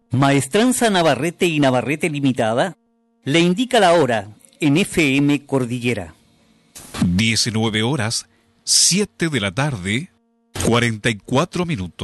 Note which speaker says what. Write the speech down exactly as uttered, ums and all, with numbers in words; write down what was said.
Speaker 1: Maestranza Navarrete y Navarrete Limitada le indica la hora en F M Cordillera.
Speaker 2: diecinueve horas, siete de la tarde, cuarenta y cuatro minutos.